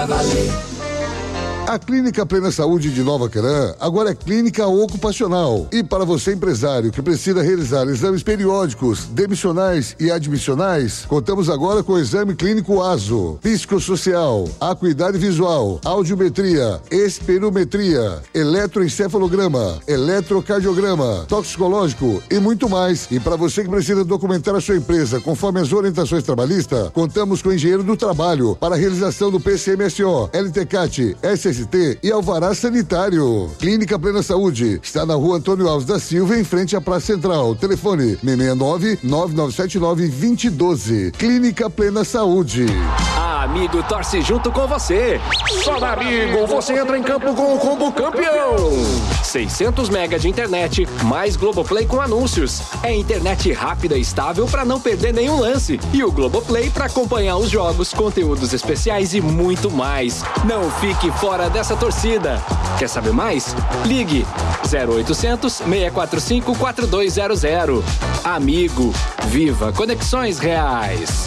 A Clínica Plena Saúde de Nova Canaã agora é clínica ocupacional. E para você, empresário, que precisa realizar exames periódicos, demissionais e admissionais, contamos agora com o exame clínico ASO, psicossocial, acuidade visual, audiometria, esperometria, eletroencefalograma, eletrocardiograma, toxicológico e muito mais. E para você que precisa documentar a sua empresa conforme as orientações trabalhistas, contamos com o engenheiro do trabalho para a realização do PCMSO, LTCAT, SST e alvará sanitário. Clínica Plena Saúde está na Rua Antônio Alves da Silva, em frente à Praça Central. Telefone 669-9979-2012. Clínica Plena Saúde. A Amigo torce junto com você. Só na Amigo você entra em campo com o combo campeão. 600 mega de internet, mais Globoplay com anúncios. É internet rápida e estável para não perder nenhum lance. E o Globoplay para acompanhar os jogos, conteúdos especiais e muito mais. Não fique fora dessa torcida. Quer saber mais? Ligue 0800 645 4200. Amigo, viva conexões reais.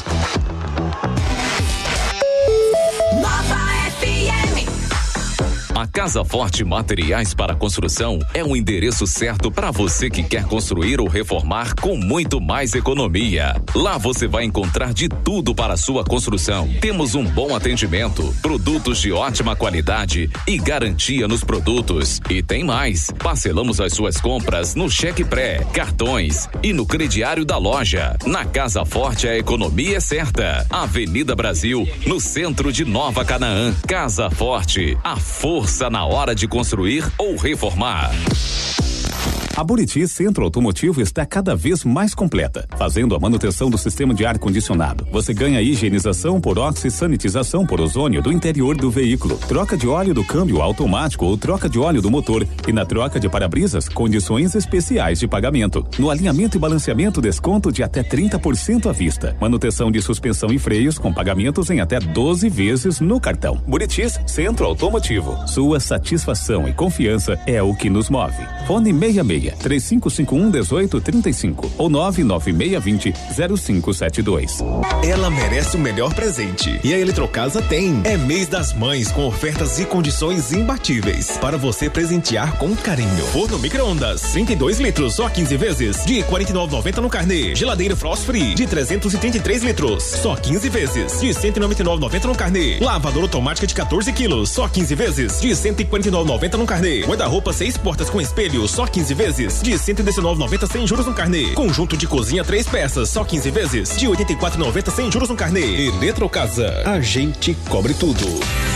A Casa Forte Materiais para Construção é um endereço certo para você que quer construir ou reformar com muito mais economia. Lá você vai encontrar de tudo para a sua construção. Temos um bom atendimento, produtos de ótima qualidade e garantia nos produtos. E tem mais, parcelamos as suas compras no cheque pré, cartões e no crediário da loja. Na Casa Forte a economia é certa. Avenida Brasil, no centro de Nova Canaã. Casa Forte, a força na hora de construir ou reformar. A Buriti Centro Automotivo está cada vez mais completa, fazendo a manutenção do sistema de ar-condicionado. Você ganha higienização por óxido e sanitização por ozônio do interior do veículo, troca de óleo do câmbio automático ou troca de óleo do motor e na troca de para-brisas, condições especiais de pagamento. No alinhamento e balanceamento, desconto de até 30% à vista. Manutenção de suspensão e freios com pagamentos em até 12 vezes no cartão. Buriti Centro Automotivo. Sua satisfação e confiança é o que nos move. Fone 3551-1835 ou 99620-0572. Ela merece o melhor presente e a Eletrocasa tem. É mês das mães com ofertas e condições imbatíveis para você presentear com carinho. Forno micro-ondas 32 litros, só 15 vezes de R$ 49,90 no carnê. Geladeira Frost Free de 333 litros, só 15 vezes de R$ 199,90 no carnê. Lavadora automática de 14 quilos, só 15 vezes de R$ 149,90 no carnê. Guarda-roupa 6 portas com espelho, só 15 vezes de R$ 119,90 sem juros no carnê. Conjunto de cozinha 3 peças, só 15 vezes de R$ 84,90 sem juros no carnê. Eletrocasa, a gente cobre tudo.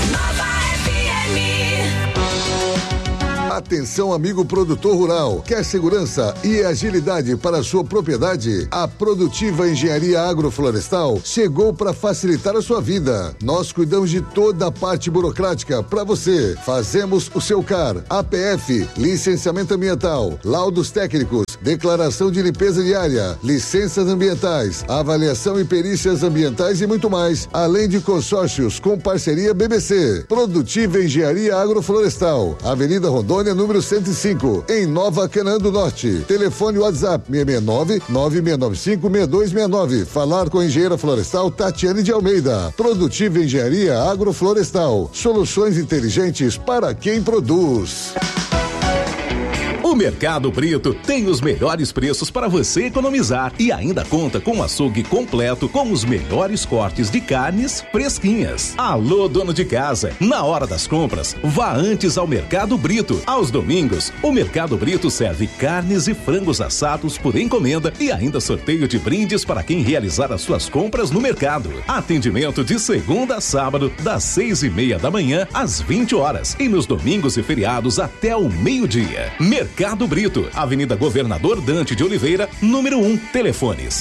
Atenção, amigo produtor rural. Quer segurança e agilidade para a sua propriedade? A Produtiva Engenharia Agroflorestal chegou para facilitar a sua vida. Nós cuidamos de toda a parte burocrática para você. Fazemos o seu CAR, APF, licenciamento ambiental, laudos técnicos, declaração de limpeza diária, licenças ambientais, avaliação e perícias ambientais e muito mais, além de consórcios com parceria BBC. Produtiva Engenharia Agroflorestal, Avenida Rondônia, número 105, em Nova Canaã do Norte. Telefone WhatsApp 669-9695-6269. Falar com a engenheira florestal Tatiane de Almeida. Produtiva Engenharia Agroflorestal. Soluções inteligentes para quem produz. O Mercado Brito tem os melhores preços para você economizar e ainda conta com um açougue completo com os melhores cortes de carnes fresquinhas. Alô, dono de casa, na hora das compras, vá antes ao Mercado Brito. Aos domingos, o Mercado Brito serve carnes e frangos assados por encomenda e ainda sorteio de brindes para quem realizar as suas compras no mercado. Atendimento de segunda a sábado, das 6:30 da manhã às 20 horas e nos domingos e feriados até o meio-dia. Mercado Brito, Avenida Governador Dante de Oliveira, número 1, telefones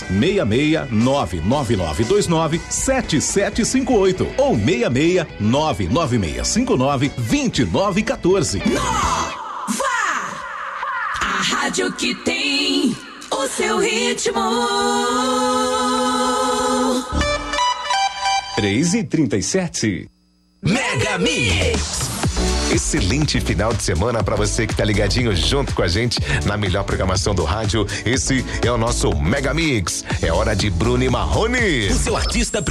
66999297758 ou 66996592914. Nova! A rádio que tem o seu ritmo. 3:37. Mega Mix. Excelente final de semana para você que tá ligadinho junto com a gente na melhor programação do rádio. Esse é o nosso Mega Mix. É hora de Bruno e Marrone. O seu artista